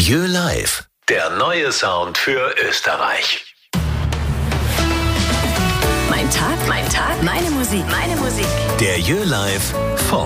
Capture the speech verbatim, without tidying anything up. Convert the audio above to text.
Jö Live, der neue Sound für Österreich. Mein Tag, mein Tag, meine Musik, meine Musik. Der Jö Live Vormittag.